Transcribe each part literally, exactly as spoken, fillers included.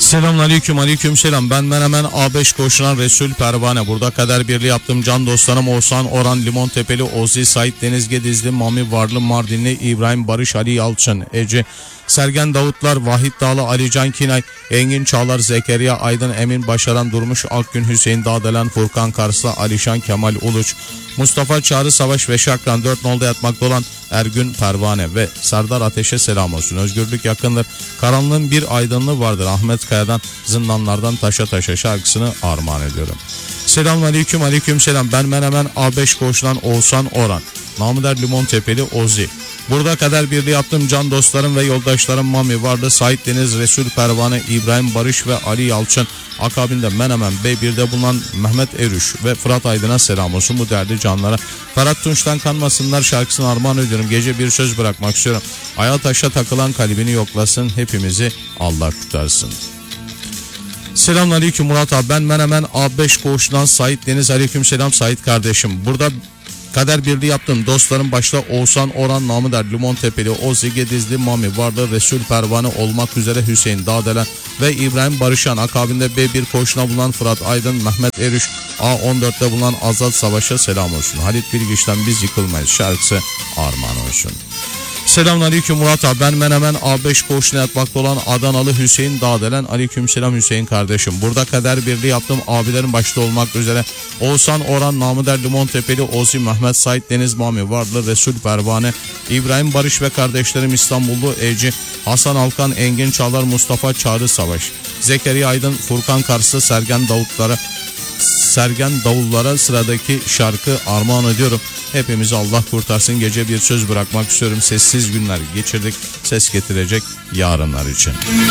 Selamünaleyküm, aleyküm selam. Ben Menemen A beş koşulan Resul Pervane. Burada kader birliği yaptım can dostlarım Oğuzhan, Orhan, Limon Tepeli, Ozi, Sait, Deniz Gedizli, Mami, Varlı, Mardinli, İbrahim, Barış, Ali Yalçın, Ece, Sergen Davutlar, Vahit Dağlı, Ali Can Kinay, Engin Çağlar, Zekeriya Aydın, Emin Başaran, Durmuş Akgün, Hüseyin Dağdelen, Furkan Karslı, Alişan, Kemal Uluç, Mustafa Çağrı Savaş ve Şakran, dört nolda yatmakta olan Ergün Pervane ve Serdar Ateş'e selam olsun. Özgürlük yakındır, karanlığın bir aydınlığı vardır. Ahmet Kaya'dan Zindanlardan Taşa Taşa şarkısını armağan ediyorum. Selamünaleyküm, aleyküm selam. Ben Menemen A beş koşulan Oğuzhan Orhan, namı der Limon Tepeli Ozi. Burada kader birliği yaptım can dostlarım ve yoldaşlarım Mami, Varlı, Sait, Deniz, Resul Pervane, İbrahim, Barış ve Ali Yalçın. Akabinde Menemen B bir'de bulunan Mehmet Erüş ve Fırat Aydın'a selam olsun bu değerli canlara. Ferhat Tunç'tan kanmasınlar şarkısını armağan ediyorum. Gece bir söz bırakmak istiyorum. Aya taşa takılan kalbini yoklasın, hepimizi Allah kurtarsın. Selamünaleyküm Murat abi, ben Menemen A beş koğuşundan Sait Deniz. Aleyküm selam Sait kardeşim. Burada kader birliği yaptım dostlarım başta Oğuzhan, Orhan, namı der Limon Tepeli, Ozi, Gedizli, Mami, Varlı, Resul Pervane olmak üzere Hüseyin Dağdelen ve İbrahim Barışan. Akabinde B bir koğuşuna bulunan Fırat Aydın, Mehmet Erüş, A on dört'te bulunan Azat Savaş'a selam olsun. Halit Bilgiç'ten Biz Yıkılmayız şarkısı armağan olsun. Selamünaleyküm Murat abi, ben Menemen A beş koğuşuna yatmakta olan Adanalı Hüseyin Dağdelen. Aleykümselam Hüseyin kardeşim. Burada kader birliği yaptım abilerin başta olmak üzere Oğuzhan, Orhan, namı der Limon Tepeli, Ozi, Mehmet, Sait, Deniz, Mami, Varlı, Resul Pervane, İbrahim, Barış ve kardeşlerim İstanbullu Eci, Hasan Alkan, Engin Çağlar, Mustafa Çağrı Savaş, Zekeriya Aydın, Furkan Karslı, Sergen Davutlara Sergen Davullara sıradaki şarkı armağan ediyorum. Hepimizi Allah kurtarsın. Gece bir söz bırakmak istiyorum. Sessiz günler geçirdik, ses getirecek yarınlar için.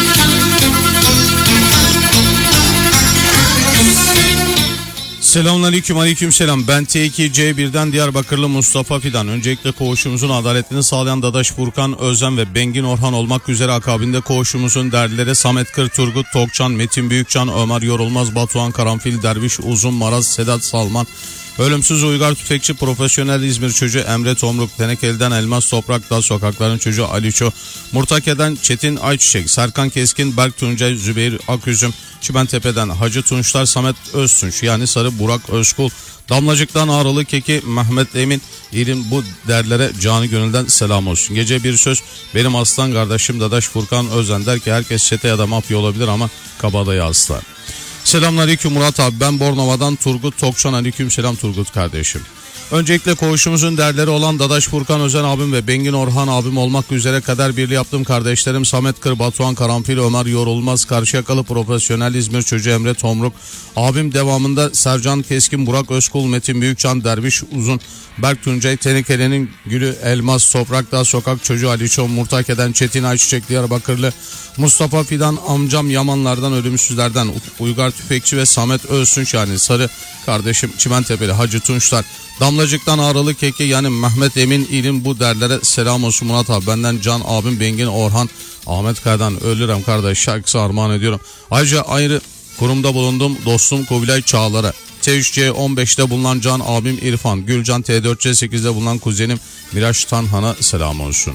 Selamünaleyküm, aleyküm selam. Ben T iki C bir'den Diyarbakırlı Mustafa Fidan. Öncelikle koğuşumuzun adaletini sağlayan Dadaş Furkan Özlem ve Bengin Orhan olmak üzere akabinde koğuşumuzun derdileri Samet Kır, Turgut Tokçan, Metin Büyükcan, Ömer Yorulmaz, Batuhan Karanfil, Derviş Uzun, Maraz, Sedat Salman, Ölümsüz Uygar Tüfekçi, Profesyonel İzmir Çocuğu Emre Tomruk, Tenekeli'den Elmas Toprak'ta Sokakların Çocuğu Aliço, Murtake'den Çetin Ayçiçek, Serkan Keskin, Berk Tuncay, Zübeyir Aküzüm, Çimentepe'den Hacı Tunçlar, Samet Öztunç yani Sarı Burak Özkul, Damlacık'tan Ağrılı Keki, Mehmet Emin, İlim bu derlere canı gönülden selam olsun. Gece bir söz benim aslan kardeşim Dadaş Furkan Özen der ki herkes çete ya da mafya olabilir ama kabadayı aslan. Selamünaleyküm Murat abi, ben Bornova'dan Turgut Tokçan. Aleyküm selam Turgut kardeşim. Öncelikle koğuşumuzun derleri olan Dadaş Furkan Özen abim ve Bengin Orhan abim olmak üzere kader birliği yaptığım kardeşlerim Samet Kır, Batuhan Karanfil, Ömer Yorulmaz, Karşıyakalı Profesyonel İzmir Çocuğu Emre Tomruk, abim devamında Sercan Keskin, Burak Özkul, Metin Büyükcan, Derviş Uzun, Berk Tuncay, Tenekeli'nin Gülü Elmas, Toprak'ta Sokak Çocuğu Aliço, Murtake'den Çetin Ayçiçek, Diyarbakırlı Mustafa Fidan, amcam Yamanlardan Ölümsüzlerden Uygar Tüfekçi ve Samet Öztunç yani Sarı kardeşim Çimentepe'li Hacı Tunçlar, Damlacık'tan Ağrılı Keki yani Mehmet Emin İlim bu derlere selam olsun Murat abi. Benden Can abim Bengin Orhan, Ahmet Kaya'dan Ölürem kardeş şarkısı armağan ediyorum. Ayrıca ayrı kurumda bulundum dostum Kubilay Çağlar'a, T üç C on beş'te bulunan Can abim İrfan, Gülcan T dört C sekiz'de bulunan kuzenim Miraç Tanhan'a selam olsun.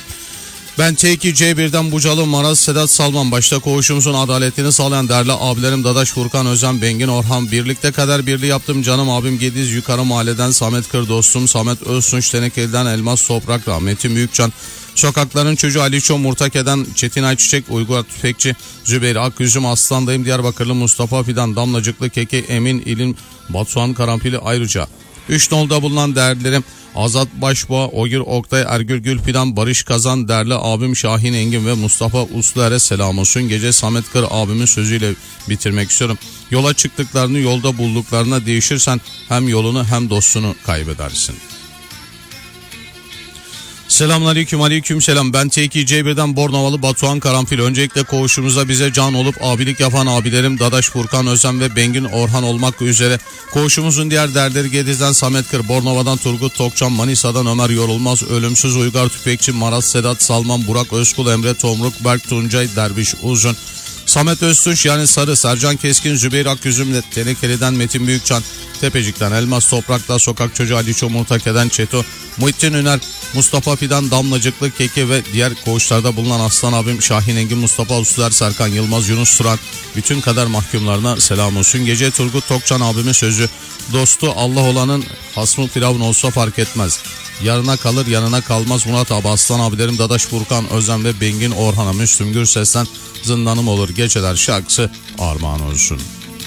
Ben T iki C bir'den Bucalı Maraz, Sedat Salman başta koğuşumuzun adaletini sağlayan değerli abilerim Dadaş Furkan Özen, Bengin Orhan, birlikte kader birliği yaptım canım abim Gediz Yukarı Mahalleden Samet Kır dostum Samet Özsunç, Tenekeli'den Elmas Toprak, Metin Büyükcan, Sokakların Çocuğu Aliço, Murtake'den Çetin Ayçiçek, Uygar Tüfekçi, Zübeyir Akgüzüm, Aslandayım Diyarbakırlı Mustafa Fidan, Damlacıklı Keki, Emin İlin, Batuhan Karanfili. Ayrıca üç nolda bulunan değerlerim Azat Başboğa, Ogir Oktay, Ergül Gülfidan, Barış Kazan, değerli abim Şahin Engin ve Mustafa Usluer'e selam olsun. Gece Samet Kır abimin sözüyle bitirmek istiyorum. Yola çıktıklarını yolda bulduklarına değişirsen hem yolunu hem dostunu kaybedersin. Selamünaleyküm, aleyküm selam. Ben T iki C bir'den Bornovalı Batuhan Karanfil. Öncelikle koğuşumuzda bize can olup abilik yapan abilerim Dadaş Furkan Özen ve Bengin Orhan olmak üzere koğuşumuzun diğer derleri Gediz'den Samet Kır, Bornova'dan Turgut Tokçan, Manisa'dan Ömer Yorulmaz, Ölümsüz Uygar Tüfekçi, Maraz, Sedat Salman, Burak Özkul, Emre Tomruk, Berk Tuncay, Derviş Uzun, Samet Öztunç yani Sarı, Sercan Keskin, Zübeyir Akgüzüm, Tenekeli'den Metin Büyükcan, Tepecik'ten Elmas Toprak'ta Sokak Çocuğu Aliço, Murtake'den Çeto, Muhittin Üner, Mustafa Fidan, Damlacıklı, Keki ve diğer koğuşlarda bulunan Aslan abim Şahin Engin, Mustafa Usluer, Serkan Yılmaz, Yunus Turan, bütün kader mahkumlarına selam olsun. Gece Turgut Tokcan abimin sözü: dostu Allah olanın hasmı firavun olsa fark etmez. Yarına kalır yanına kalmaz. Murat abi, Aslan abilerim, Dadaş Furkan Özen ve Bengin Orhan'a Müslüm Gürses'ten Zindanım Olur Geceler şarkısı armağan olsun.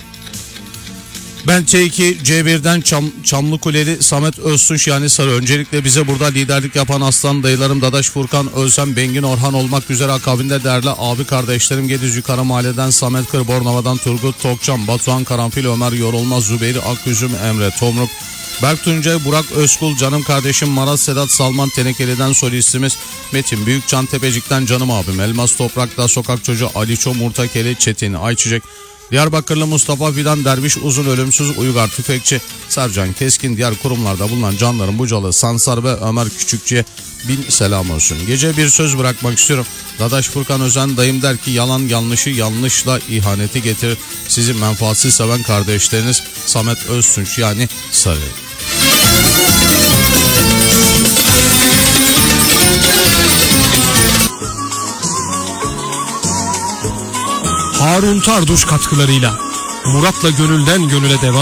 Ben T iki C bir'den Çam, Çamlıkuleli Samet Öztunç yani Sarı. Öncelikle bize burada liderlik yapan aslan dayılarım Dadaş Furkan Özlem, Bengin Orhan olmak üzere akabinde değerli abi kardeşlerim Gediz Yukarı Mahalle'den Samet Kır, Bornova'dan Turgut Tokcan, Batuhan Karanfil, Ömer Yorulmaz, Zübeyir Aküzüm, Emre Tomruk, Berk Tuncay, Burak Özkul, canım kardeşim Marat Sedat Salman, Tenekeli'den solistimiz Metin Büyükcan, Tepecik'ten canım abim Elmas Toprak'ta Sokak Çocuğu Aliço, Murtakeli, Çetin Ayçiçek, Diyarbakırlı Mustafa Fidan, Derviş Uzun, Ölümsüz Uygar Tüfekçi, Sercan Keskin, diğer kurumlarda bulunan canlarım Bucalı, Sansar ve Ömer Küçükçü'ye bin selam olsun. Gece bir söz bırakmak istiyorum. Dadaş Furkan Özen dayım der ki yalan yanlışı yanlışla ihaneti getirir. Sizi menfaatsiz seven kardeşleriniz Samet Öztunç yani Sarı. Harun Tarduş katkılarıyla Murat'la gönülden gönüle devam.